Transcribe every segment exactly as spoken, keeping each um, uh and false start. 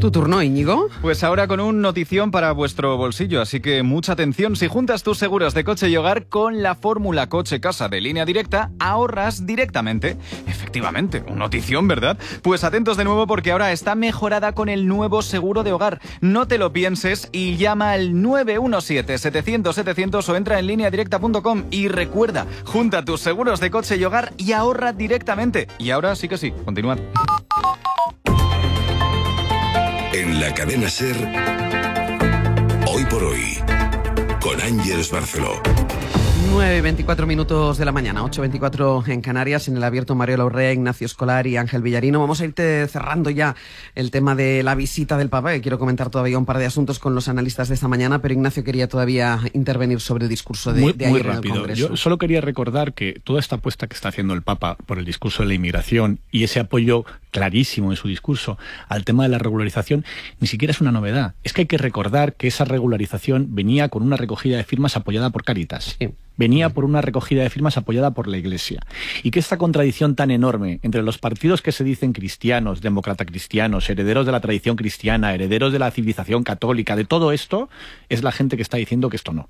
Tu turno, Íñigo. Pues ahora con un notición para vuestro bolsillo, así que mucha atención. Si juntas tus seguros de coche y hogar con la fórmula coche-casa de Línea Directa, ahorras directamente. Efectivamente, un notición, ¿verdad? Pues atentos de nuevo porque ahora está mejorada con el nuevo seguro de hogar. No te lo pienses y llama al nueve uno siete, setecientos, setecientos o entra en línea directa punto com y recuerda, junta tus seguros de coche y hogar y ahorra directamente. Y ahora sí que sí, continuad. En la cadena SER, Hoy por Hoy, con Ángeles Barceló. nueve y veinticuatro minutos de la mañana, ocho y veinticuatro en Canarias, en el abierto Mario Urrea, Ignacio Escolar y Ángel Villarino. Vamos a irte cerrando ya el tema de la visita del Papa, que quiero comentar todavía un par de asuntos con los analistas de esta mañana, pero Ignacio quería todavía intervenir sobre el discurso de, muy, de ayer muy en rápido. el Congreso. Yo solo quería recordar que toda esta apuesta que está haciendo el Papa por el discurso de la inmigración y ese apoyo clarísimo en su discurso al tema de la regularización, ni siquiera es una novedad. Es que hay que recordar que esa regularización venía con una recogida de firmas apoyada por Cáritas. Sí. Venía por una recogida de firmas apoyada por la Iglesia. Y que esta contradicción tan enorme entre los partidos que se dicen cristianos, demócrata cristianos, herederos de la tradición cristiana, herederos de la civilización católica, de todo esto, es la gente que está diciendo que esto no.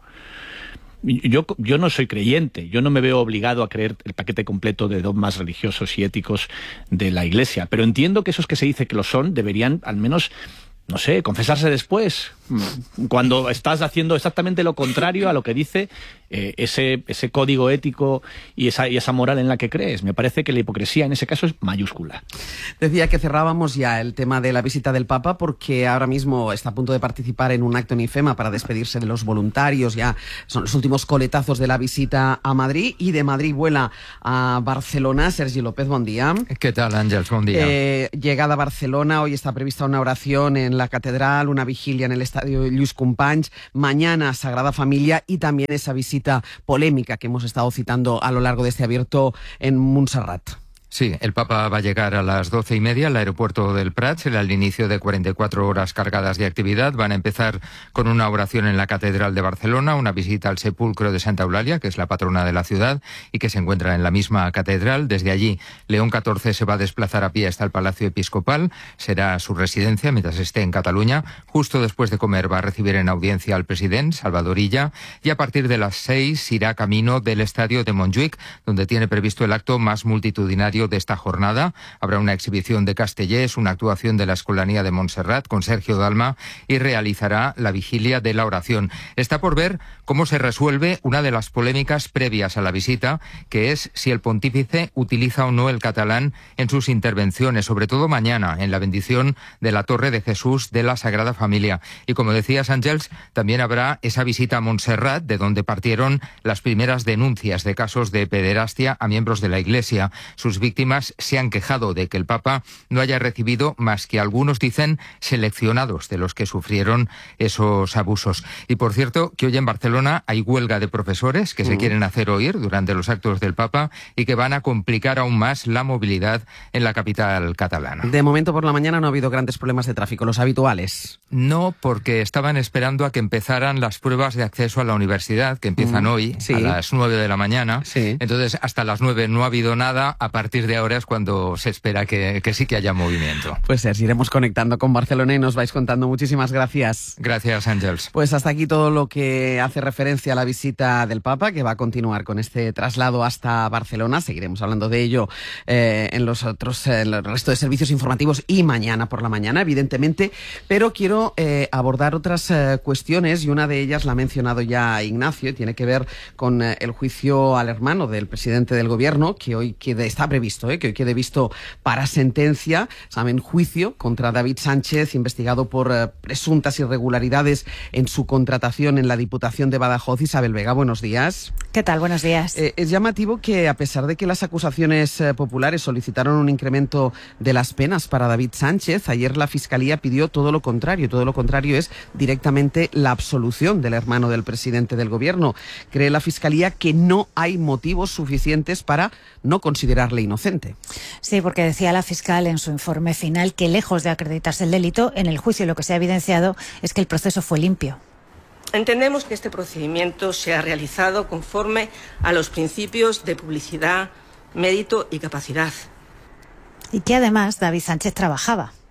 Yo, yo no soy creyente, yo no me veo obligado a creer el paquete completo de dogmas religiosos y éticos de la Iglesia, pero entiendo que esos que se dice que lo son deberían al menos, no sé, confesarse después, cuando estás haciendo exactamente lo contrario a lo que dice eh, ese, ese código ético y esa, y esa moral en la que crees. Me parece que la hipocresía en ese caso es mayúscula. Decía que cerrábamos ya el tema de la visita del Papa porque ahora mismo está a punto de participar en un acto en IFEMA para despedirse de los voluntarios. Ya son los últimos coletazos de la visita a Madrid y de Madrid vuela a Barcelona. Sergi López, buen día. ¿Qué tal, Ángeles? Buen día. Eh, llegada a Barcelona, hoy está prevista una oración en la catedral, una vigilia en el estadio Lluís Companys, mañana Sagrada Familia y también esa visita polémica que hemos estado citando a lo largo de este abierto en Montserrat. Sí, el Papa va a llegar a las doce y media al aeropuerto del Prat. Será el inicio de cuarenta y cuatro horas cargadas de actividad. Van a empezar con una oración en la Catedral de Barcelona, una visita al sepulcro de Santa Eulalia, que es la patrona de la ciudad y que se encuentra en la misma catedral. Desde allí, León catorce se va a desplazar a pie hasta el Palacio Episcopal. Será su residencia mientras esté en Cataluña. Justo después de comer va a recibir en audiencia al presidente, Salvador Illa, y a partir de las seis irá camino del estadio de Montjuïc, donde tiene previsto el acto más multitudinario de esta jornada. Habrá una exhibición de Castellers, una actuación de la Escolanía de Montserrat con Sergio Dalma y realizará la vigilia de la oración. Está por ver cómo se resuelve una de las polémicas previas a la visita, que es si el pontífice utiliza o no el catalán en sus intervenciones, sobre todo mañana en la bendición de la Torre de Jesús de la Sagrada Familia. Y como decías, Ángels, también habrá esa visita a Montserrat, de donde partieron las primeras denuncias de casos de pederastia a miembros de la Iglesia. Sus víctimas se han quejado de que el Papa no haya recibido más que algunos, dicen, seleccionados de los que sufrieron esos abusos. Y por cierto, que hoy en Barcelona hay huelga de profesores que se quieren hacer oír durante los actos del Papa y que van a complicar aún más la movilidad en la capital catalana. De momento por la mañana no ha habido grandes problemas de tráfico, los habituales. No, porque estaban esperando a que empezaran las pruebas de acceso a la universidad, que empiezan mm, hoy sí. a las nueve de la mañana. Sí. Entonces, hasta las nueve no ha habido nada. A partir de ahora es cuando se espera que, que sí que haya movimiento. Pues sí, iremos conectando con Barcelona y nos vais contando. Muchísimas gracias. Gracias, Ángels. Pues hasta aquí todo lo que hace referencia a la visita del Papa, que va a continuar con este traslado hasta Barcelona. Seguiremos hablando de ello eh, en los otros, en el resto de servicios informativos y mañana por la mañana, evidentemente. Pero quiero eh, abordar otras eh, cuestiones y una de ellas la ha mencionado ya Ignacio y tiene que ver con eh, el juicio al hermano del presidente del gobierno, que hoy quede, está previsto, eh, que hoy quede visto para sentencia. Saben, juicio contra David Sánchez, investigado por eh, presuntas irregularidades en su contratación en la Diputación de Badajoz. Isabel Vega, buenos días. ¿Qué tal? Buenos días. Eh, es llamativo que, a pesar de que las acusaciones eh, populares solicitaron un incremento de las penas para David Sánchez, ayer la Fiscalía pidió todo lo contrario. Todo lo contrario es directamente la absolución del hermano del presidente del gobierno. Cree la Fiscalía que no hay motivos suficientes para no considerarle inocente. Sí, porque decía la fiscal en su informe final que, lejos de acreditarse el delito, en el juicio lo que se ha evidenciado es que el proceso fue limpio. Entendemos que este procedimiento se ha realizado conforme a los principios de publicidad, mérito y capacidad. Y que además David Sánchez trabajaba.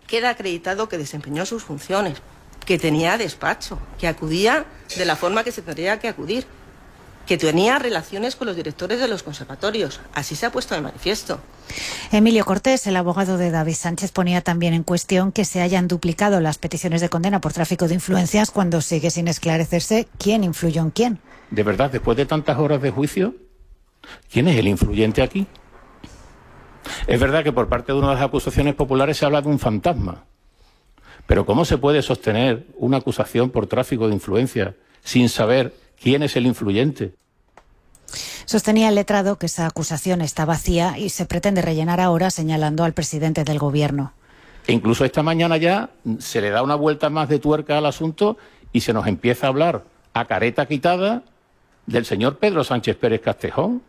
queda acreditado que desempeñó sus funciones, que tenía despacho, que acudía de la forma que se tendría que acudir, que tenía relaciones con los directores de los conservatorios. Así se ha puesto de manifiesto. Emilio Cortés, el abogado de David Sánchez, ponía también en cuestión que se hayan duplicado las peticiones de condena por tráfico de influencias cuando sigue sin esclarecerse quién influyó en quién. De verdad, después de tantas horas de juicio, ¿quién es el influyente aquí? Es verdad que por parte de una de las acusaciones populares se habla de un fantasma. Pero ¿cómo se puede sostener una acusación por tráfico de influencias sin saber quién es el influyente? Sostenía el letrado que esa acusación está vacía y se pretende rellenar ahora señalando al presidente del Gobierno. E incluso esta mañana ya se le da una vuelta más de tuerca al asunto y se nos empieza a hablar a careta quitada del señor Pedro Sánchez Pérez Castejón,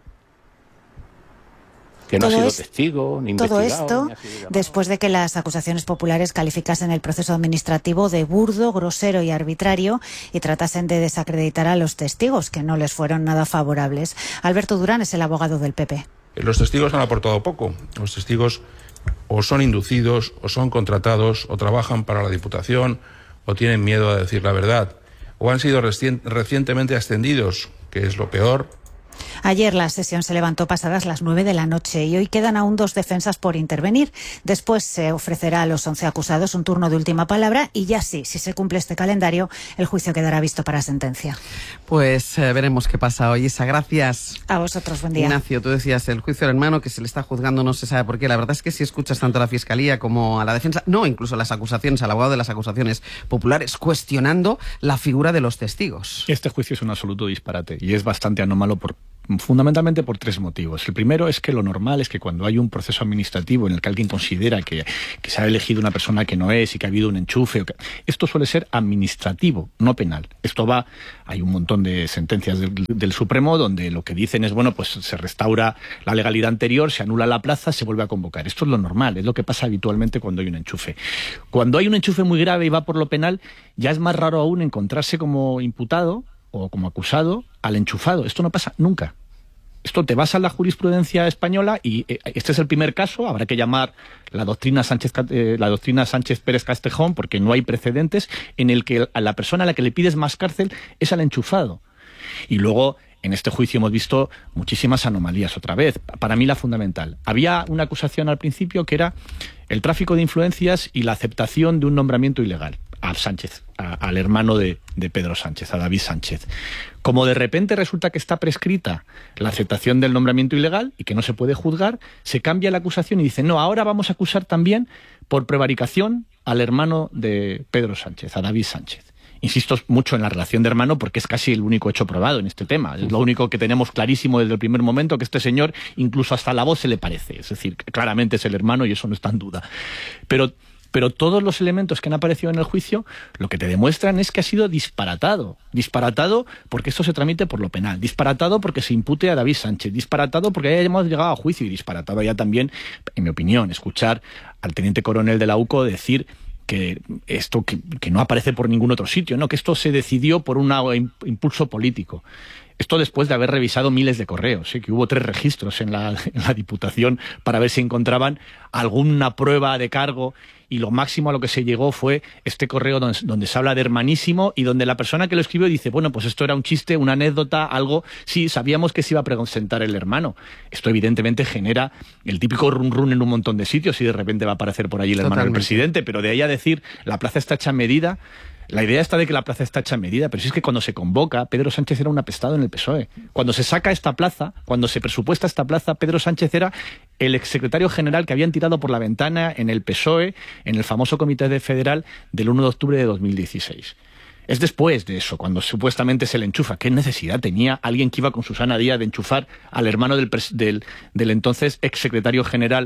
que no ha sido testigo, ni investigado. Todo esto después de que las acusaciones populares calificasen el proceso administrativo de burdo, grosero y arbitrario y tratasen de desacreditar a los testigos, que no les fueron nada favorables. Alberto Durán es el abogado del P P. Los testigos han aportado poco. Los testigos o son inducidos, o son contratados, o trabajan para la Diputación, o tienen miedo a decir la verdad, o han sido recien- recientemente ascendidos, que es lo peor. Ayer la sesión se levantó pasadas las nueve de la noche y hoy quedan aún dos defensas por intervenir. Después se ofrecerá a los once acusados un turno de última palabra y ya sí, si se cumple este calendario, el juicio quedará visto para sentencia. Pues eh, veremos qué pasa hoy. Isa, gracias. A vosotros, buen día. Ignacio, tú decías el juicio del hermano que se le está juzgando, no se sabe por qué. La verdad es que si escuchas tanto a la Fiscalía como a la defensa, no, incluso las acusaciones, al abogado de las acusaciones populares, cuestionando la figura de los testigos. Este juicio es un absoluto disparate y es bastante anómalo por fundamentalmente por tres motivos. El primero es que lo normal es que cuando hay un proceso administrativo en el que alguien considera que, que se ha elegido una persona que no es y que ha habido un enchufe, o que, esto suele ser administrativo, no penal. Esto va, hay un montón de sentencias del, del Supremo donde lo que dicen es, bueno, pues se restaura la legalidad anterior, se anula la plaza, se vuelve a convocar. Esto es lo normal, es lo que pasa habitualmente cuando hay un enchufe. Cuando hay un enchufe muy grave y va por lo penal, ya es más raro aún encontrarse como imputado o como acusado al enchufado. Esto no pasa nunca. Esto te vas a la jurisprudencia española y eh, este es el primer caso, habrá que llamar la doctrina Sánchez, eh, la doctrina Sánchez Pérez Castejón, porque no hay precedentes, en el que a la persona a la que le pides más cárcel es al enchufado. Y luego, en este juicio hemos visto muchísimas anomalías otra vez. Para mí la fundamental. Había una acusación al principio que era el tráfico de influencias y la aceptación de un nombramiento ilegal a Sánchez, a, al hermano de, de Pedro Sánchez, a David Sánchez. Como de repente resulta que está prescrita la aceptación del nombramiento ilegal y que no se puede juzgar, se cambia la acusación y dice, no, ahora vamos a acusar también por prevaricación al hermano de Pedro Sánchez, a David Sánchez. Insisto mucho en la relación de hermano porque es casi el único hecho probado en este tema. Es lo único que tenemos clarísimo desde el primer momento, que este señor incluso hasta la voz se le parece. Es decir, claramente es el hermano y eso no está en duda. Pero... Pero todos los elementos que han aparecido en el juicio lo que te demuestran es que ha sido disparatado. Disparatado porque esto se tramite por lo penal. Disparatado porque se impute a David Sánchez. Disparatado porque hayamos llegado a juicio. Y disparatado ya también, en mi opinión, escuchar al teniente coronel de la U C O decir que esto que, que no aparece por ningún otro sitio, ¿no? Que esto se decidió por un impulso político. Esto después de haber revisado miles de correos, ¿eh? Que hubo tres registros en la, en la Diputación para ver si encontraban alguna prueba de cargo y lo máximo a lo que se llegó fue este correo donde, donde se habla de hermanísimo y donde la persona que lo escribió dice, bueno, pues esto era un chiste, una anécdota, algo, sí, sabíamos que se iba a presentar el hermano. Esto evidentemente genera el típico run run en un montón de sitios y de repente va a aparecer por allí el hermano del presidente, pero de ahí a decir la plaza está hecha a medida. La idea está de que la plaza está hecha a medida, pero si es que cuando se convoca, Pedro Sánchez era un apestado en el P S O E. Cuando se saca esta plaza, cuando se presupuesta esta plaza, Pedro Sánchez era el exsecretario general que habían tirado por la ventana en el P S O E, en el famoso Comité Federal del uno de octubre de dos mil dieciséis. Es después de eso, cuando supuestamente se le enchufa. ¿Qué necesidad tenía alguien que iba con Susana Díaz de enchufar al hermano del, del, del entonces exsecretario general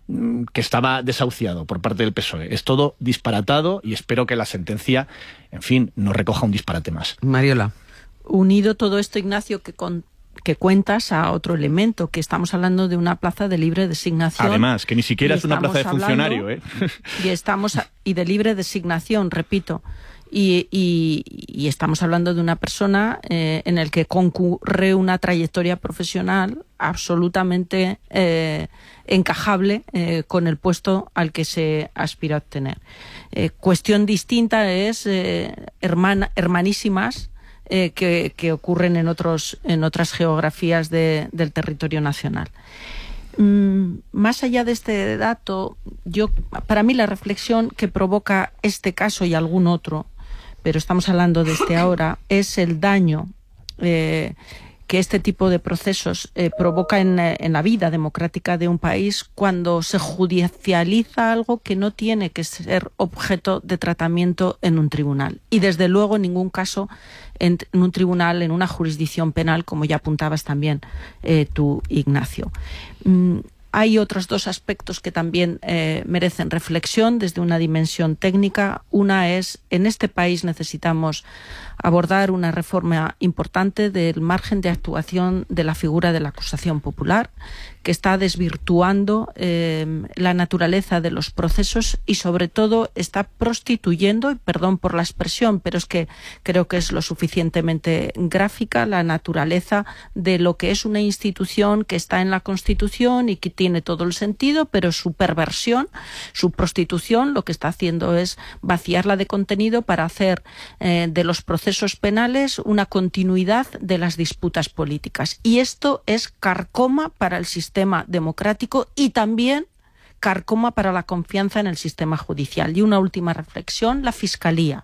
que estaba desahuciado por parte del P S O E? Es todo disparatado y espero que la sentencia, en fin, no recoja un disparate más. Mariola. Unido todo esto, Ignacio, que con que cuentas a otro elemento, que estamos hablando de una plaza de libre designación. Además, que ni siquiera es una plaza de funcionario, ¿eh? Y estamos a, y de libre designación, repito. Y, y, y estamos hablando de una persona eh, en el que concurre una trayectoria profesional absolutamente eh, encajable eh, con el puesto al que se aspira a obtener. Eh, cuestión distinta es eh, hermana, hermanísimas eh, que, que ocurren en, otros, en otras geografías de, del territorio nacional. Mm, más allá de este dato, yo, para mí la reflexión que provoca este caso y algún otro, pero estamos hablando de este ahora, es el daño eh, que este tipo de procesos eh, provoca en, en la vida democrática de un país cuando se judicializa algo que no tiene que ser objeto de tratamiento en un tribunal. Y desde luego en ningún caso en, en un tribunal, en una jurisdicción penal, como ya apuntabas también eh, tú, Ignacio. Mm, Hay otros dos aspectos que también eh, merecen reflexión desde una dimensión técnica. Una es, en este país necesitamos abordar una reforma importante del margen de actuación de la figura de la acusación popular, que está desvirtuando eh, la naturaleza de los procesos y sobre todo está prostituyendo, y perdón por la expresión, pero es que creo que es lo suficientemente gráfica, la naturaleza de lo que es una institución que está en la Constitución y que tiene todo el sentido, pero su perversión, su prostitución, lo que está haciendo es vaciarla de contenido para hacer eh, de los procesos penales una continuidad de las disputas políticas. Y esto es carcoma para el sistema democrático y también carcoma para la confianza en el sistema judicial. Y una última reflexión, la Fiscalía.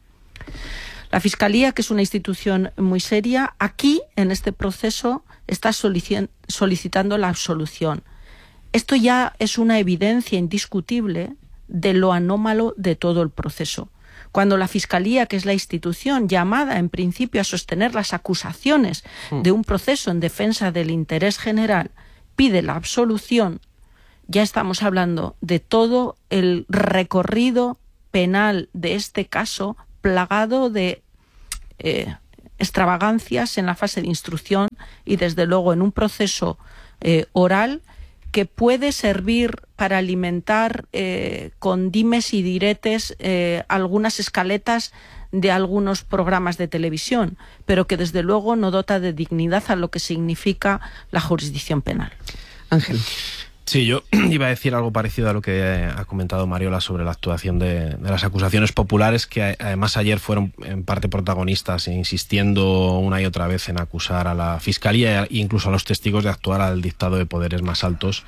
La Fiscalía, que es una institución muy seria, aquí, en este proceso, está solicitando la absolución. Esto ya es una evidencia indiscutible de lo anómalo de todo el proceso. Cuando la Fiscalía, que es la institución llamada en principio a sostener las acusaciones de un proceso en defensa del interés general, pide la absolución, ya estamos hablando de todo el recorrido penal de este caso plagado de eh, extravagancias en la fase de instrucción y desde luego en un proceso eh, oral que puede servir para alimentar eh, con dimes y diretes eh, algunas escaletas de algunos programas de televisión, pero que desde luego no dota de dignidad a lo que significa la jurisdicción penal. Ángel. Sí, yo iba a decir algo parecido a lo que ha comentado Mariola sobre la actuación de, de las acusaciones populares, que además ayer fueron en parte protagonistas, insistiendo una y otra vez en acusar a la Fiscalía e incluso a los testigos de actuar al dictado de poderes más altos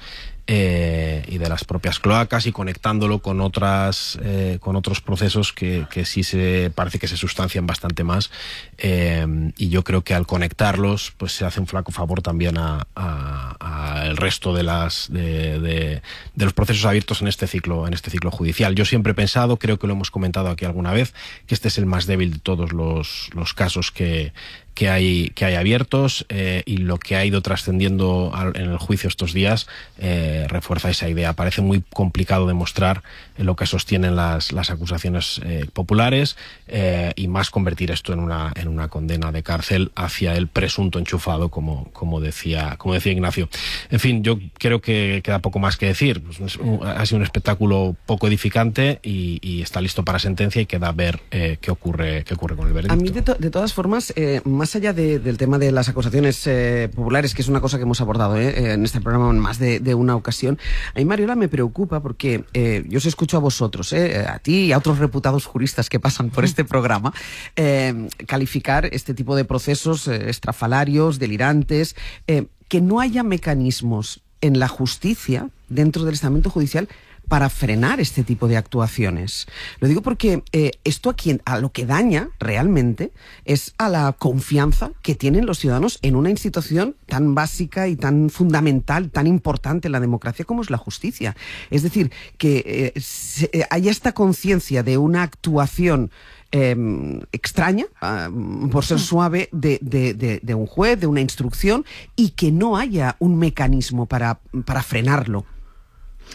eh, y de las propias cloacas, y conectándolo con otras eh, con otros procesos que, que sí se parece que se sustancian bastante más, eh, y yo creo que al conectarlos pues se hace un flaco favor también a, a, a el resto de las de, de, de los procesos abiertos en este ciclo en este ciclo judicial. Yo siempre he pensado, creo que lo hemos comentado aquí alguna vez, que este es el más débil de todos los, los casos que que hay que hay abiertos, eh, y lo que ha ido trascendiendo en el juicio estos días eh, refuerza esa idea. Parece muy complicado demostrar lo que sostienen las, las acusaciones eh, populares, eh, y más convertir esto en una en una condena de cárcel hacia el presunto enchufado, como como decía como decía Ignacio. En fin, yo creo que queda poco más que decir. Pues, ha sido un espectáculo poco edificante y, y está listo para sentencia, y queda ver eh, qué ocurre qué ocurre con el veredicto. A mí de, to de todas formas, eh, más allá de, del tema de las acusaciones eh, populares, que es una cosa que hemos abordado eh, en este programa en más de, de una ocasión, a mí, Mariola, me preocupa porque eh, yo os escucho a vosotros, eh, a ti y a otros reputados juristas que pasan por este programa, eh, calificar este tipo de procesos eh, estrafalarios, delirantes, eh, que no haya mecanismos en la justicia, dentro del estamento judicial, para frenar este tipo de actuaciones. Lo digo porque eh, esto a, quien, a lo que daña realmente es a la confianza que tienen los ciudadanos en una institución tan básica y tan fundamental, tan importante en la democracia como es la justicia. Es decir, que eh, se, eh, haya esta conciencia de una actuación Eh, extraña, uh, por ser suave, de, de, de, de un juez, de una instrucción, y que no haya un mecanismo para, para frenarlo.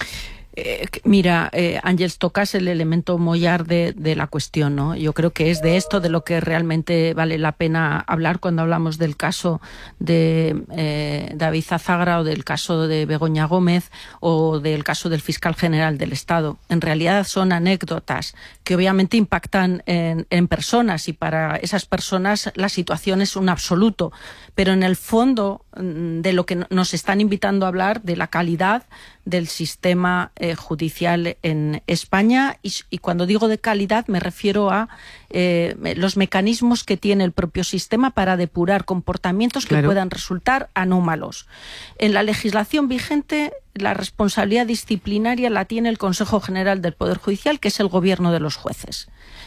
Eh, mira, eh, Ángeles, tocas el elemento mollar de, de la cuestión, ¿no? Yo creo que es de esto de lo que realmente vale la pena hablar cuando hablamos del caso de eh, David Zazagra o del caso de Begoña Gómez o del caso del fiscal general del Estado. En realidad son anécdotas que obviamente impactan en, en personas, y para esas personas la situación es un absoluto, pero en el fondo de lo que nos están invitando a hablar, de la calidad del sistema eh, judicial en España, y, y cuando digo de calidad me refiero a eh, los mecanismos que tiene el propio sistema para depurar comportamientos que claro. puedan resultar anómalos. En la legislación vigente, la responsabilidad disciplinaria la tiene el Consejo General del Poder Judicial, que es el gobierno de los jueces.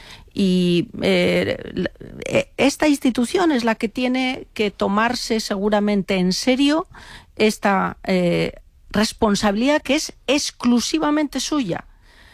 Y eh, esta institución es la que tiene que tomarse seguramente en serio esta eh, responsabilidad, que es exclusivamente suya.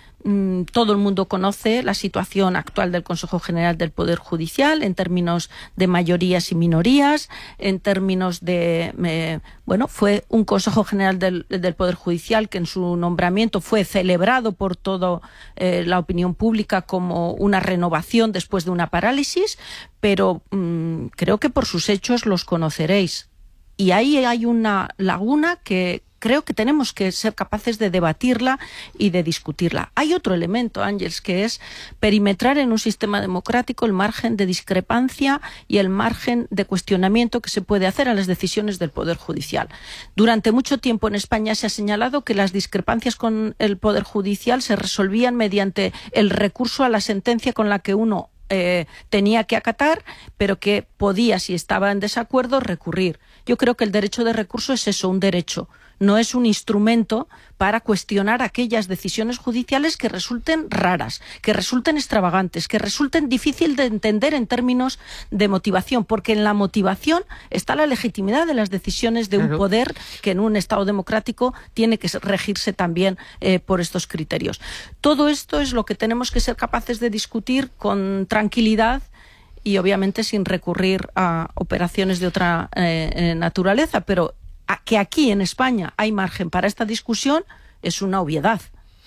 Mm, todo el mundo conoce la situación actual del Consejo General del Poder Judicial en términos de mayorías y minorías, en términos de... Eh, bueno, fue un Consejo General del, del Poder Judicial que en su nombramiento fue celebrado por toda eh, la opinión pública como una renovación después de una parálisis, pero mmm, creo que por sus hechos los conoceréis. Y ahí hay una laguna que creo que tenemos que ser capaces de debatirla y de discutirla. Hay otro elemento, Ángeles, que es perimetrar en un sistema democrático el margen de discrepancia y el margen de cuestionamiento que se puede hacer a las decisiones del Poder Judicial. Durante mucho tiempo en España se ha señalado que las discrepancias con el Poder Judicial se resolvían mediante el recurso a la sentencia con la que uno Eh, tenía que acatar, pero que podía, si estaba en desacuerdo, recurrir. Yo creo que el derecho de recurso es eso, un derecho. No es un instrumento para cuestionar aquellas decisiones judiciales que resulten raras, que resulten extravagantes, que resulten difícil de entender en términos de motivación, porque en la motivación está la legitimidad de las decisiones de claro. un poder que en un Estado democrático tiene que regirse también eh, por estos criterios. Todo esto es lo que tenemos que ser capaces de discutir con tranquilidad y obviamente sin recurrir a operaciones de otra eh, naturaleza, pero que aquí en España hay margen para esta discusión es una obviedad.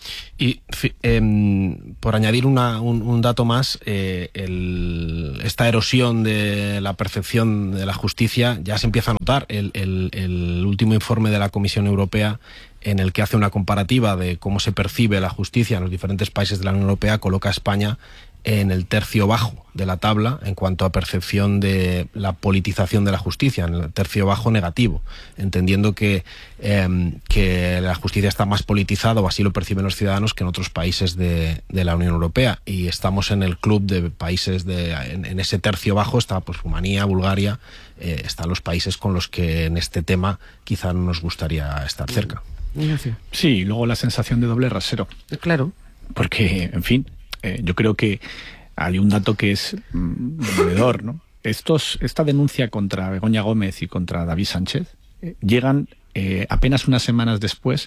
Y eh, por añadir una, un, un dato más, eh, el, esta erosión de la percepción de la justicia ya se empieza a notar. El, el, el último informe de la Comisión Europea, en el que hace una comparativa de cómo se percibe la justicia en los diferentes países de la Unión Europea, coloca a España en el tercio bajo de la tabla en cuanto a percepción de la politización de la justicia, en el tercio bajo negativo, entendiendo que, eh, que la justicia está más politizada, o así lo perciben los ciudadanos, que en otros países de, de la Unión Europea. Y estamos en el club de países, de, en, en ese tercio bajo está pues Rumanía, Bulgaria, eh, están los países con los que en este tema quizá no nos gustaría estar cerca. Sí, y luego la sensación de doble rasero. Claro. Porque, en fin, Eh, yo creo que hay un dato que es mm, demoledor, ¿no? Estos, esta denuncia contra Begoña Gómez y contra David Sánchez eh, llegan eh, apenas unas semanas después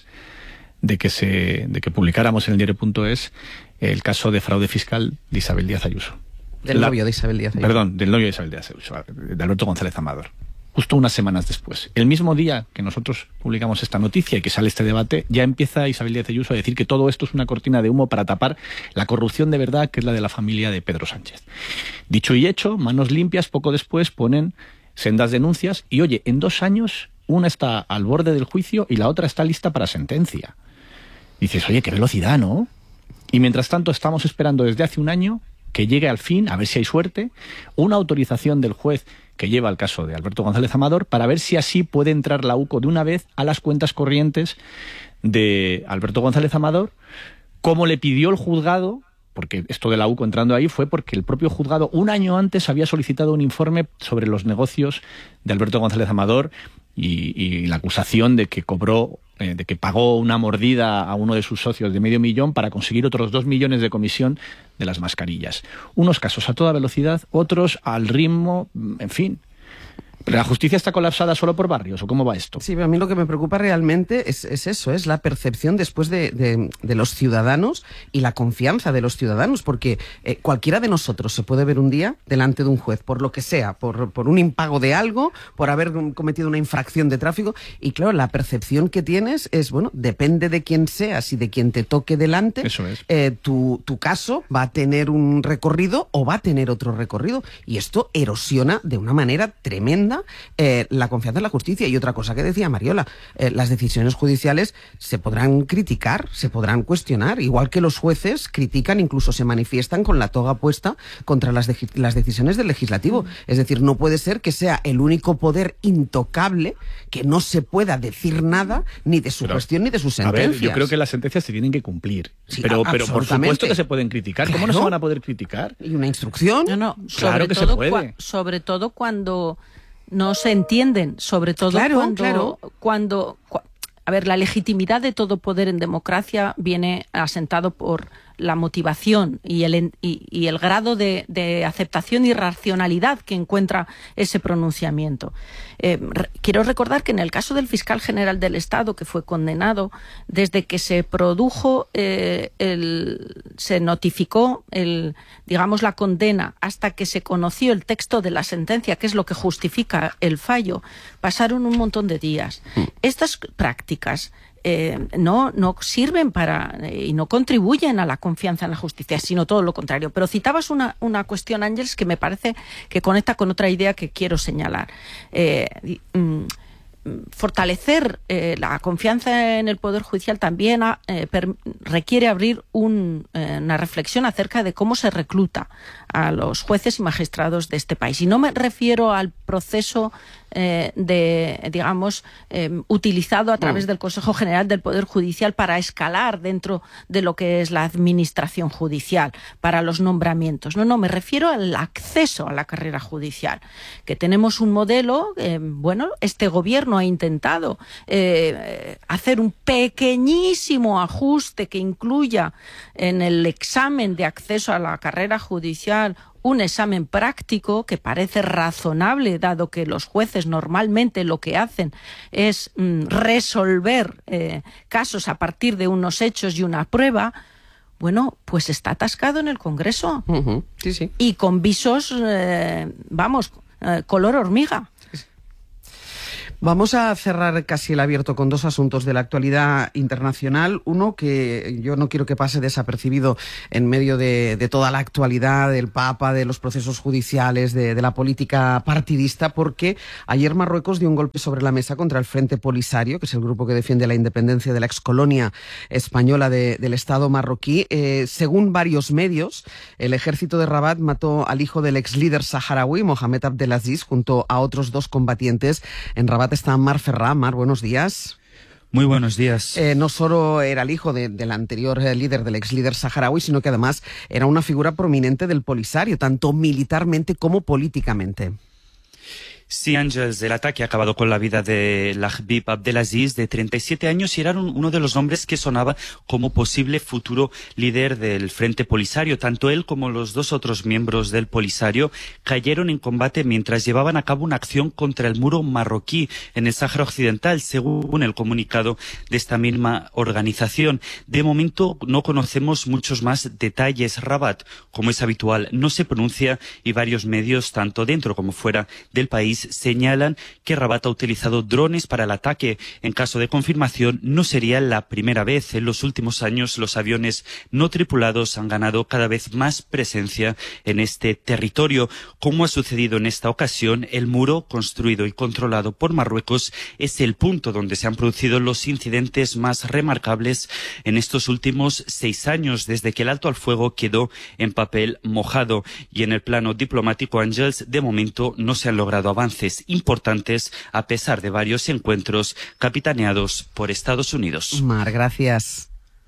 de que se de que publicáramos en el diario punto es el caso de fraude fiscal de Isabel Díaz Ayuso. Del La, novio de Isabel Díaz Ayuso. Perdón, del novio de Isabel Díaz Ayuso, de Alberto González Amador. Justo unas semanas después. El mismo día que nosotros publicamos esta noticia y que sale este debate, ya empieza Isabel Díaz Ayuso a decir que todo esto es una cortina de humo para tapar la corrupción de verdad, que es la de la familia de Pedro Sánchez. Dicho y hecho, manos limpias, poco después ponen sendas denuncias y, oye, en dos años una está al borde del juicio y la otra está lista para sentencia. Dices, oye, qué velocidad, ¿no? Y mientras tanto estamos esperando desde hace un año que llegue al fin, a ver si hay suerte, una autorización del juez que lleva el caso de Alberto González Amador, para ver si así puede entrar la U C O de una vez a las cuentas corrientes de Alberto González Amador, como le pidió el juzgado, porque esto de la U C O entrando ahí fue porque el propio juzgado un año antes había solicitado un informe sobre los negocios de Alberto González Amador y, y la acusación de que cobró, eh, de que pagó una mordida a uno de sus socios de medio millón para conseguir otros dos millones de comisión de las mascarillas. Unos casos a toda velocidad, otros al ritmo, en fin. ¿Pero la justicia está colapsada solo por barrios o cómo va esto? Sí, pero a mí lo que me preocupa realmente es, es eso, es la percepción después de, de, de los ciudadanos y la confianza de los ciudadanos, porque eh, cualquiera de nosotros se puede ver un día delante de un juez, por lo que sea, por, por un impago de algo, por haber cometido una infracción de tráfico, y claro, la percepción que tienes es, bueno, depende de quién seas y de quién te toque delante, Eso es. eh, tu, tu caso va a tener un recorrido o va a tener otro recorrido, y esto erosiona de una manera tremenda Eh, la confianza en la justicia. Y otra cosa que decía Mariola, eh, las decisiones judiciales se podrán criticar, se podrán cuestionar, igual que los jueces critican, incluso se manifiestan con la toga puesta contra las, de las decisiones del legislativo. Mm. Es decir, no puede ser que sea el único poder intocable, que no se pueda decir nada ni de su pero, gestión ni de sus sentencias. A ver, yo creo que las sentencias se tienen que cumplir, sí, pero, pero por supuesto que se pueden criticar. ¿Cómo claro. no se van a poder criticar? ¿Y una instrucción? No, no, claro que se puede. Sobre todo cuando no se entienden, sobre todo claro, cuando, claro. cuando, cu a ver, la legitimidad de todo poder en democracia viene asentado por la motivación y el, y, y el grado de, de aceptación y racionalidad que encuentra ese pronunciamiento. Eh, re, quiero recordar que en el caso del fiscal general del Estado, que fue condenado, desde que se produjo, eh, el, se notificó el, digamos, la condena, hasta que se conoció el texto de la sentencia, que es lo que justifica el fallo, pasaron un montón de días. Estas prácticas Eh, no, no sirven para eh, y no contribuyen a la confianza en la justicia, sino todo lo contrario. Pero citabas una, una cuestión, Ángeles, que me parece que conecta con otra idea que quiero señalar. Eh, mm, fortalecer eh, la confianza en el Poder Judicial también a, eh, per, requiere abrir un, eh, una reflexión acerca de cómo se recluta a los jueces y magistrados de este país. Y no me refiero al proceso eh, de, digamos, eh, utilizado a través del Consejo General del Poder Judicial para escalar dentro de lo que es la administración judicial, para los nombramientos. No, no, me refiero al acceso a la carrera judicial, que tenemos un modelo, eh, bueno, este gobierno ha intentado eh, hacer un pequeñísimo ajuste que incluya en el examen de acceso a la carrera judicial un examen práctico que parece razonable, dado que los jueces normalmente lo que hacen es mm, resolver eh, casos a partir de unos hechos y una prueba. Bueno, pues está atascado en el Congreso. Uh-huh. Sí, sí. Y con visos, eh, vamos, eh, color hormiga. Vamos a cerrar casi el abierto con dos asuntos de la actualidad internacional. Uno que yo no quiero que pase desapercibido en medio de, de toda la actualidad del Papa, de los procesos judiciales, de, de la política partidista, porque ayer Marruecos dio un golpe sobre la mesa contra el Frente Polisario, que es el grupo que defiende la independencia de la excolonia española de, del Estado marroquí. Eh, según varios medios, el ejército de Rabat mató al hijo del ex líder saharaui, Mohamed Abdelaziz, junto a otros dos combatientes. En Rabat está Mar Ferrá. Mar, buenos días. Muy buenos días. Eh, no solo era el hijo de, del anterior eh, líder, del ex líder saharaui, sino que además era una figura prominente del Polisario, tanto militarmente como políticamente. Sí, Ángeles, el ataque ha acabado con la vida de Lahbib Abdelaziz, de treinta y siete años, y era un, uno de los nombres que sonaba como posible futuro líder del Frente Polisario. Tanto él como los dos otros miembros del Polisario cayeron en combate mientras llevaban a cabo una acción contra el muro marroquí en el Sáhara Occidental, según el comunicado de esta misma organización. De momento no conocemos muchos más detalles. Rabat, como es habitual, no se pronuncia, y varios medios, tanto dentro como fuera del país, señalan que Rabat ha utilizado drones para el ataque. En caso de confirmación, no sería la primera vez. En los últimos años, los aviones no tripulados han ganado cada vez más presencia en este territorio. Como ha sucedido en esta ocasión, el muro, construido y controlado por Marruecos, es el punto donde se han producido los incidentes más remarcables en estos últimos seis años, desde que el alto al fuego quedó en papel mojado. Y en el plano diplomático, Ángels, de momento no se han logrado avances importantes, a pesar de varios encuentros capitaneados por Estados Unidos. Mar, gracias.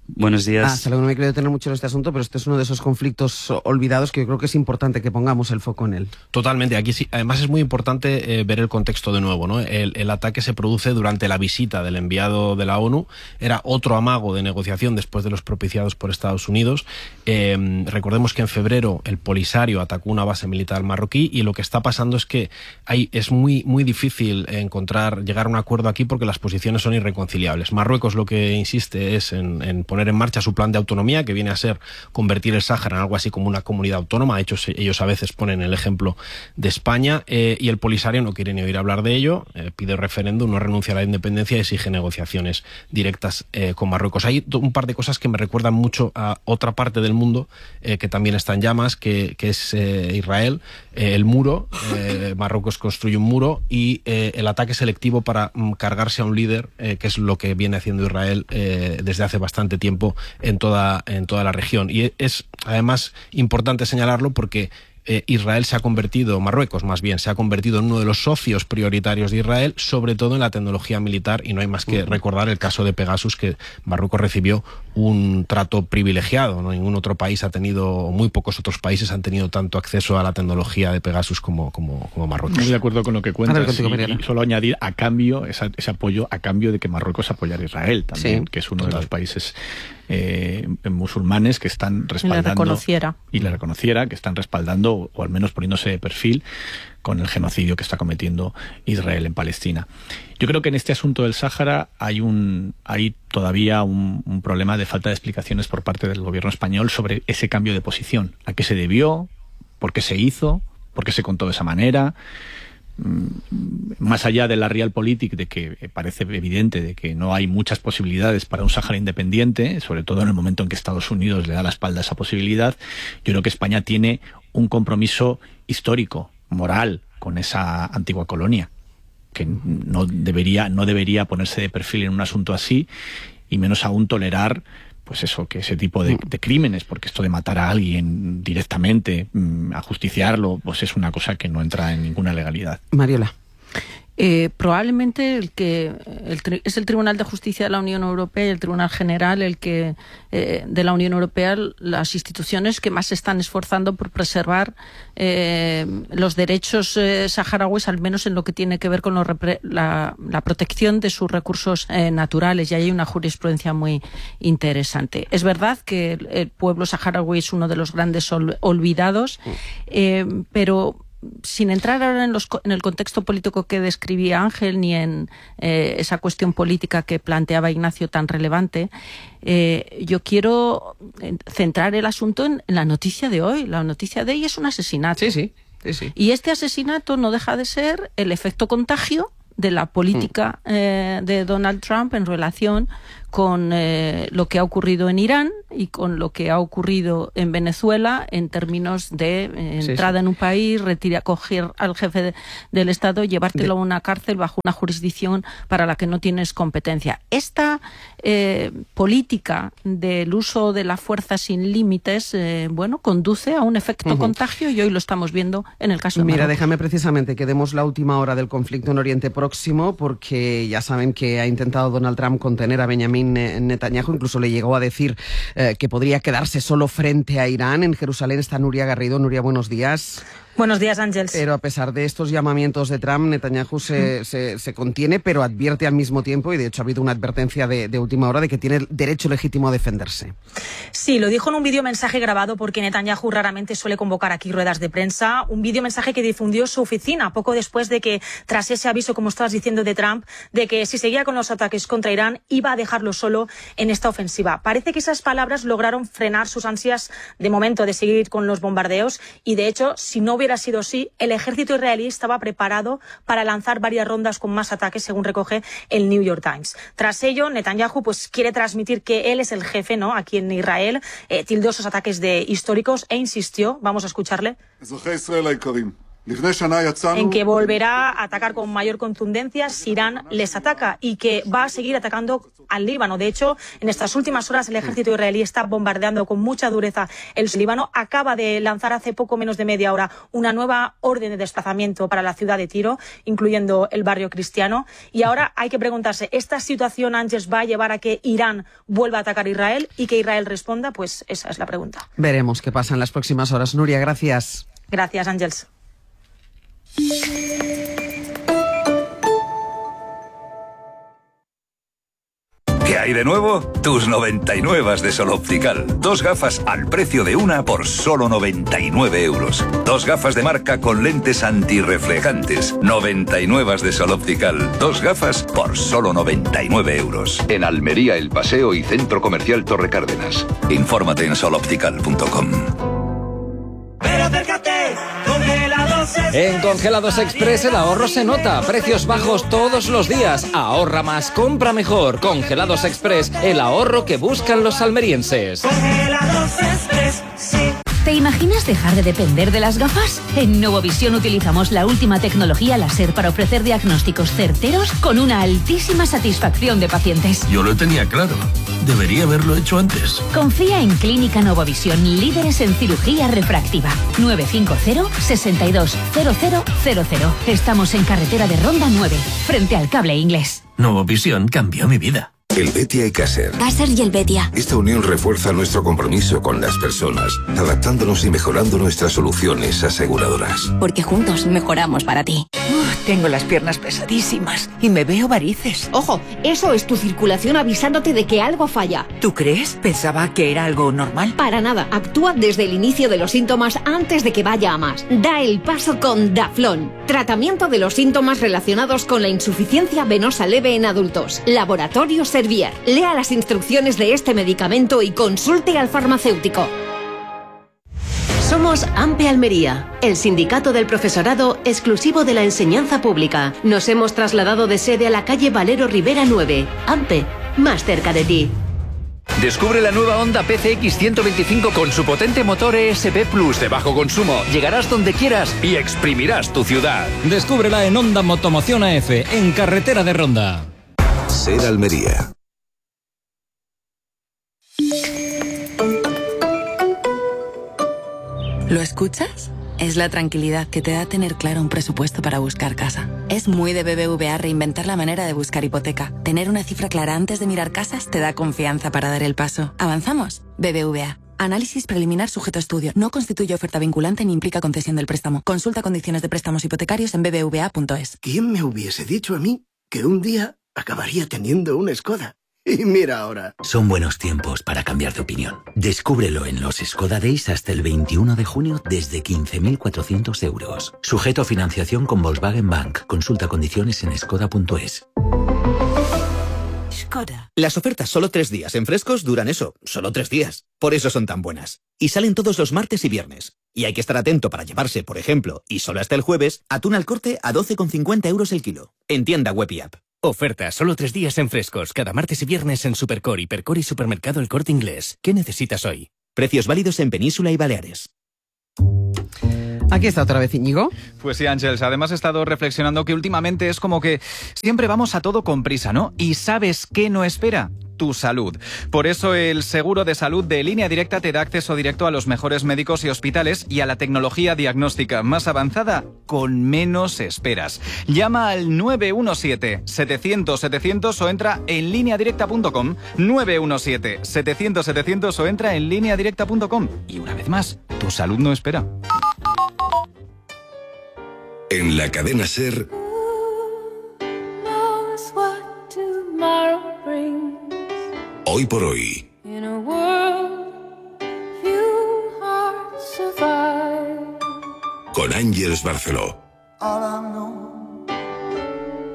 Buenos días. Ah, Salud, no me he querido detener mucho en este asunto, pero este es uno de esos conflictos olvidados que yo creo que es importante que pongamos el foco en él. Totalmente. Aquí sí, además es muy importante eh, ver el contexto de nuevo, ¿no? El, el ataque se produce durante la visita del enviado de la ONU. Era otro amago de negociación después de los propiciados por Estados Unidos. Eh, recordemos que en febrero el Polisario atacó una base militar marroquí y lo que está pasando es que hay, es muy, muy difícil encontrar, llegar a un acuerdo aquí porque las posiciones son irreconciliables. Marruecos lo que insiste es en, en poner en marcha su plan de autonomía, que viene a ser convertir el Sáhara en algo así como una comunidad autónoma. De hecho, ellos a veces ponen el ejemplo de España, eh, y el Polisario no quiere ni oír hablar de ello, eh, pide referéndum, no renuncia a la independencia y exige negociaciones directas eh, con Marruecos. Hay un par de cosas que me recuerdan mucho a otra parte del mundo eh, que también está en llamas, que, que es eh, Israel, eh, el muro, eh, Marruecos construye un muro y eh, el ataque selectivo para mm, cargarse a un líder, eh, que es lo que viene haciendo Israel eh, desde hace bastante tiempo en toda, en toda la región. Y es además importante señalarlo porque eh, Israel se ha convertido, Marruecos más bien, se ha convertido en uno de los socios prioritarios de Israel, sobre todo en la tecnología militar, y no hay más que uh-huh. recordar el caso de Pegasus, que Marruecos recibió un trato privilegiado. No ningún otro país ha tenido, muy pocos otros países han tenido tanto acceso a la tecnología de Pegasus como, como, como Marruecos. Muy de acuerdo con lo que cuentas, contigo, y, y solo añadir a cambio, esa, ese apoyo a cambio de que Marruecos apoyara a Israel también, sí, que es uno total. de los países Eh, musulmanes que están respaldando y le reconociera y le reconociera que están respaldando o al menos poniéndose de perfil con el genocidio que está cometiendo Israel en Palestina. Yo creo que en este asunto del Sáhara hay un hay todavía un, un problema de falta de explicaciones por parte del gobierno español sobre ese cambio de posición, a qué se debió, por qué se hizo, por qué se contó de esa manera. Más allá de la realpolitik, de que parece evidente de que no hay muchas posibilidades para un Sáhara independiente, sobre todo en el momento en que Estados Unidos le da la espalda a esa posibilidad, yo creo que España tiene un compromiso histórico, moral, con esa antigua colonia, que no debería, no debería ponerse de perfil en un asunto así, y menos aún tolerar pues eso, que ese tipo de, de crímenes, porque esto de matar a alguien directamente, ajusticiarlo, pues es una cosa que no entra en ninguna legalidad. Mariola. Eh, probablemente el que el tri, es el Tribunal de Justicia de la Unión Europea y el Tribunal General el que eh, de la Unión Europea, las instituciones que más se están esforzando por preservar eh, los derechos eh, saharauis, al menos en lo que tiene que ver con los, la, la protección de sus recursos eh, naturales, y hay una jurisprudencia muy interesante. Es verdad que el, el pueblo saharaui es uno de los grandes ol, olvidados, eh, pero sin entrar ahora en, los, en el contexto político que describía Ángel, ni en eh, esa cuestión política que planteaba Ignacio tan relevante, eh, yo quiero centrar el asunto en, en la noticia de hoy. La noticia de hoy es un asesinato. Sí, sí, sí, sí. Y este asesinato no deja de ser el efecto contagio de la política eh, de Donald Trump en relación con eh, lo que ha ocurrido en Irán y con lo que ha ocurrido en Venezuela en términos de eh, entrada sí, sí. en un país, retirar, coger al jefe de, del Estado, llevártelo de... a una cárcel bajo una jurisdicción para la que no tienes competencia. Esta eh, política del uso de la fuerza sin límites, eh, bueno, conduce a un efecto uh-huh. contagio, y hoy lo estamos viendo en el caso de Mira, Marruecos. déjame precisamente que demos la última hora del conflicto en Oriente Próximo, porque ya saben que ha intentado Donald Trump contener a Benjamin Netanyahu, incluso le llegó a decir eh, que podría quedarse solo frente a Irán. En Jerusalén está Nuria Garrido. Nuria, buenos días. Buenos días, Ángels. Pero a pesar de estos llamamientos de Trump, Netanyahu se, se, se contiene, pero advierte al mismo tiempo, y de hecho ha habido una advertencia de, de última hora, de que tiene derecho legítimo a defenderse. Sí, lo dijo en un videomensaje grabado, porque Netanyahu raramente suele convocar aquí ruedas de prensa, un videomensaje que difundió su oficina poco después de que, tras ese aviso, como estabas diciendo, de Trump, de que si seguía con los ataques contra Irán, iba a dejarlo solo en esta ofensiva. Parece que esas palabras lograron frenar sus ansias de momento de seguir con los bombardeos, y de hecho, si no hubiera sido así, el ejército israelí estaba preparado para lanzar varias rondas con más ataques, según recoge el New York Times. Tras ello, Netanyahu pues quiere transmitir que él es el jefe, ¿no?, aquí en Israel, eh, tildó esos ataques de históricos e insistió, vamos a escucharle. en que volverá a atacar con mayor contundencia si Irán les ataca y que va a seguir atacando al Líbano. De hecho, en estas últimas horas el ejército israelí está bombardeando con mucha dureza el Líbano. Acaba de lanzar hace poco menos de media hora una nueva orden de desplazamiento para la ciudad de Tiro, incluyendo el barrio cristiano. Y ahora hay que preguntarse, ¿esta situación, Ángeles, va a llevar a que Irán vuelva a atacar a Israel y que Israel responda? Pues esa es la pregunta. Veremos qué pasa en las próximas horas. Nuria, gracias. Gracias, Ángeles. ¿Qué hay de nuevo? Tus noventa y nueve de Sol Optical. Dos gafas al precio de una por solo noventa y nueve euros. Dos gafas de marca con lentes antirreflejantes. noventa y nueve de Sol Optical. Dos gafas por solo noventa y nueve euros. En Almería, El Paseo y Centro Comercial Torre Cárdenas. Infórmate en sol optical punto com. En Congelados Express el ahorro se nota. Precios bajos todos los días. Ahorra más, compra mejor. Congelados Express, el ahorro que buscan los almerienses. Congelados Express, sí. ¿Te imaginas dejar de depender de las gafas? En Novovisión utilizamos la última tecnología láser para ofrecer diagnósticos certeros con una altísima satisfacción de pacientes. Yo lo tenía claro. Debería haberlo hecho antes. Confía en Clínica Novovisión, líderes en cirugía refractiva. nueve cinco cero, seis dos, cero cero cero cero. Estamos en carretera de Ronda nueve, frente al Cable Inglés. Novovisión cambió mi vida. Helvetia y Caser. Caser y Helvetia. Esta unión refuerza nuestro compromiso con las personas, adaptándonos y mejorando nuestras soluciones aseguradoras. Porque juntos mejoramos para ti. Uf, tengo las piernas pesadísimas y me veo varices. Ojo, eso es tu circulación avisándote de que algo falla. ¿Tú crees? Pensaba que era algo normal. Para nada, actúa desde el inicio de los síntomas antes de que vaya a más. Da el paso con Daflón. Tratamiento de los síntomas relacionados con la insuficiencia venosa leve en adultos. Laboratorio Servier. Lea las instrucciones de este medicamento y consulte al farmacéutico. Somos AMPE Almería, el sindicato del profesorado exclusivo de la enseñanza pública. Nos hemos trasladado de sede a la calle Valero Rivera nueve. AMPE, más cerca de ti. Descubre la nueva Honda P C X ciento veinticinco con su potente motor E S P Plus de bajo consumo. Llegarás donde quieras y exprimirás tu ciudad. Descúbrela en Honda Motomoción A F, en carretera de Ronda. Ser Almería. ¿Lo escuchas? Es la tranquilidad que te da tener claro un presupuesto para buscar casa. Es muy de B B V A reinventar la manera de buscar hipoteca. Tener una cifra clara antes de mirar casas te da confianza para dar el paso. ¿Avanzamos? B B V A. Análisis preliminar sujeto a estudio. No constituye oferta vinculante ni implica concesión del préstamo. Consulta condiciones de préstamos hipotecarios en b b v a punto es. ¿Quién me hubiese dicho a mí que un día acabaría teniendo una Skoda? Y mira ahora. Son buenos tiempos para cambiar de opinión. Descúbrelo en los Skoda Days hasta el veintiuno de junio desde quince mil cuatrocientos euros. Sujeto a financiación con Volkswagen Bank. Consulta condiciones en skoda punto es. Skoda. Las ofertas solo tres días en Frescos duran eso, solo tres días. Por eso son tan buenas. Y salen todos los martes y viernes. Y hay que estar atento para llevarse, por ejemplo, y solo hasta el jueves, atún al corte a doce con cincuenta euros el kilo. En tienda web y app. Oferta solo tres días en Frescos, cada martes y viernes en Supercore, Hipercore y Supermercado El Corte Inglés. ¿Qué necesitas hoy? Precios válidos en Península y Baleares. Aquí está otra vez Íñigo. Pues sí, Ángeles, además he estado reflexionando que últimamente es como que siempre vamos a todo con prisa, ¿no? ¿Y sabes qué no espera? Tu salud. Por eso el seguro de salud de Línea Directa te da acceso directo a los mejores médicos y hospitales y a la tecnología diagnóstica más avanzada con menos esperas. Llama al nueve uno siete, setecientos, setecientos o entra en línea directa punto com. nueve uno siete, setecientos, setecientos o entra en línea directa punto com. Y una vez más, tu salud no espera. En la cadena SER. Hoy por hoy. Con Ángeles Barceló.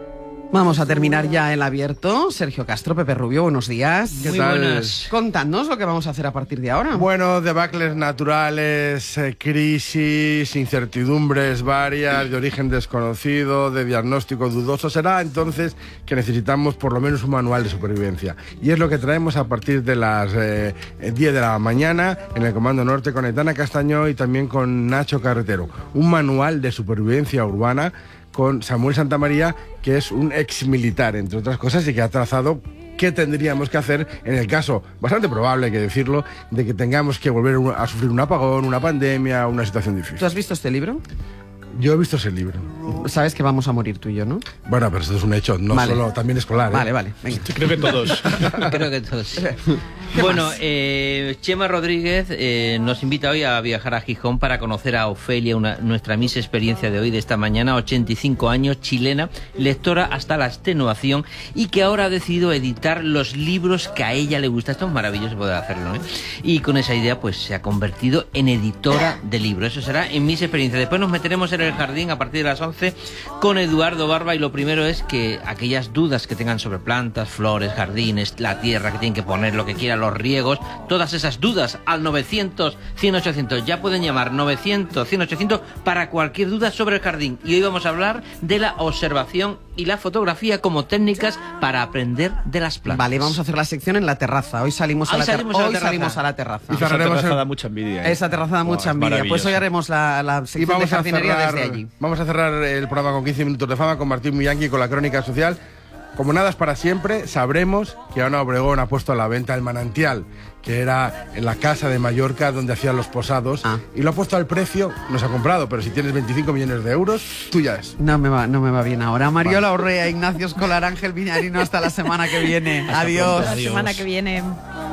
Vamos a terminar ya el abierto. Sergio Castro, Pepe Rubio, buenos días. ¿Qué Muy tal? Buenas. Contadnos lo que vamos a hacer a partir de ahora. Bueno, debacles naturales, eh, crisis, incertidumbres varias, de origen desconocido, de diagnóstico dudoso. Será entonces que necesitamos por lo menos un manual de supervivencia. Y es lo que traemos a partir de las eh, diez de la mañana en el Comando Norte con Aitana Castaño y también con Nacho Carretero. Un manual de supervivencia urbana con Samuel Santamaría, que es un ex militar, entre otras cosas, y que ha trazado qué tendríamos que hacer en el caso, bastante probable hay que decirlo, de que tengamos que volver a sufrir un apagón, una pandemia, una situación difícil. ¿Tú has visto este libro? Yo he visto ese libro. Sabes que vamos a morir tú y yo, ¿no? Bueno, pero eso es un hecho, no vale. Solo, también escolar. ¿eh? Vale, vale. Venga. Creo que todos. Creo que todos. Bueno, eh, Chema Rodríguez eh, nos invita hoy a viajar a Gijón para conocer a Ofelia, una, nuestra Miss Experiencia de hoy, de esta mañana, ochenta y cinco años, chilena, lectora hasta la extenuación y que ahora ha decidido editar los libros que a ella le gusta. Esto es maravilloso poder hacerlo, ¿eh? Y con esa idea pues se ha convertido en editora de libros. Eso será en Miss Experiencia. Después nos meteremos en el jardín a partir de las once con Eduardo Barba y lo primero es que aquellas dudas que tengan sobre plantas, flores, jardines, la tierra que tienen que poner, lo que quieran, los riegos, todas esas dudas al novecientos, cien, ochocientos. Ya pueden llamar novecientos, cien, ochocientos para cualquier duda sobre el jardín. Y hoy vamos a hablar de la observación y la fotografía como técnicas para aprender de las plantas. Vale, vamos a hacer la sección en la terraza. Hoy salimos, a la, ter salimos, a, la hoy terraza. salimos a la terraza. Y esa terraza el... da mucha envidia. ¿eh? Esa terraza da Wow, mucha envidia. Pues hoy haremos la, la sección y vamos de jardinería a cerrar, desde allí. Vamos a cerrar el programa con quince minutos de fama con Martín Millanqui con la crónica social. Como nada es para siempre, sabremos que Ana Obregón ha puesto a la venta el manantial, que era en la casa de Mallorca donde hacían los posados, ah. y lo ha puesto al precio, nos ha comprado, pero si tienes veinticinco millones de euros, tuya es. No me va, no me va bien ahora. Mariola vale. Orrea, Ignacio Escolar, Ángel Viñarino, hasta la semana que viene. Adiós. Hasta la semana que viene.